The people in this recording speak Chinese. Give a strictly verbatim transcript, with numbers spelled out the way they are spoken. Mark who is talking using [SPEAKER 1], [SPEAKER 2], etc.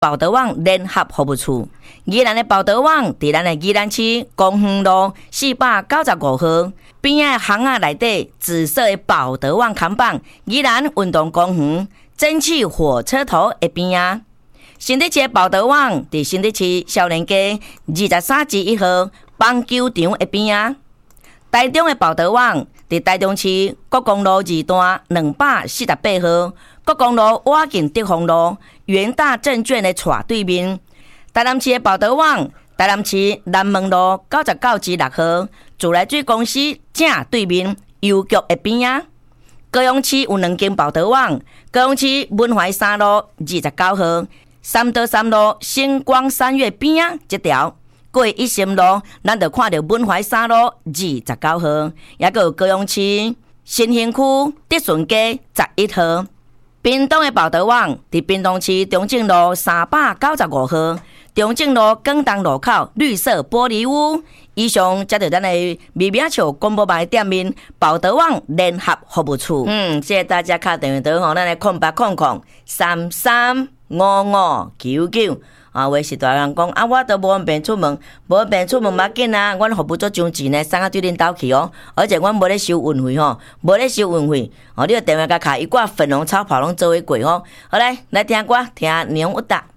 [SPEAKER 1] 报德网联合服务处。宜兰的报德网伫咱的宜兰市公园路四百九十五号边仔巷仔内底紫色的报德网看板，宜兰运动公园蒸汽火车头的边仔。新德市的报德网伫新德市少年街二十三至一号棒球场的边仔。台中的报德网伫台中市国公路二段两百四十八号国公路瓦近德丰路元大证券的斜对面。台南市的报德网，台南市南门路九十九至六号自来水公司正对面邮局的边仔。高雄市有两间报德网，高雄市文怀三路二十九号三德三路星光三月边仔这条。过一心路，咱就看到文怀三路二十九号，也个有高雄市新兴区德顺街十一号。屏东的报德网伫屏东市中正路三百九十五号，中正路广东路口绿色玻璃屋。以上则是咱的微名笑广播牌店面报德网联合服务处。嗯，谢谢大家敲电话到吼，咱的空白空空三三五五九九。啊，话是大人讲啊，我都无方便出门，无方便出门嘛紧啊，阮服务做上钱呢，送啊对恁兜去哦。而且阮无咧收运费吼，无咧收运费。哦，你个电话甲卡一挂粉红超跑拢做伙过吼。好来，来听歌，听牛有达。